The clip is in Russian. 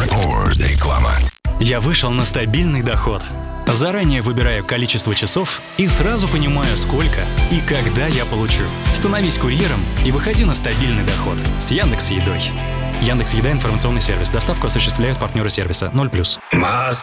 Реклама. Я вышел на стабильный доход. Заранее выбираю количество часов и сразу понимаю, сколько и когда я получу. Становись курьером и выходи на стабильный доход с Яндекс.Едой. Яндекс.Еда — информационный сервис. Доставку осуществляют партнеры сервиса 0+.